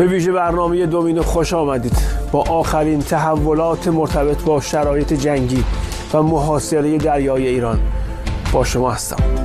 به ویژه برنامه دومینو خوش آمدید. با آخرین تحولات مرتبط با شرایط جنگی و محاصره دریای ایران با شما هستم.